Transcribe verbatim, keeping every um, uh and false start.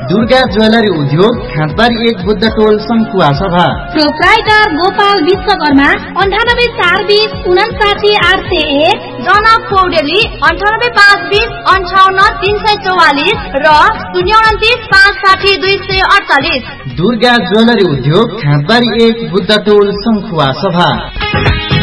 Durga jewellery उद्योग खाँदबारी एक बुद्ध टोल संखुवा सभा। प्रोप्राइटर गोपाल विश्वकर्मा अन्ठानब्बे चार बीस उनासाठी आठ सय एक, जनक पौडेली अन्ठानब्बे पाँच बीस अन्ठाउन्न तीन सय चौवालिस र शून्य उन्तिस पाँच साठी दुई सय अडचालिस। दुर्गा ज्वेलरी उद्योग खाँदबारी एक बुद्ध टोल संखुवा सभा।